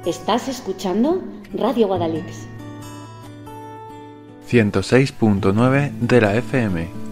Estás escuchando Radio Guadalix. 106.9 de la FM.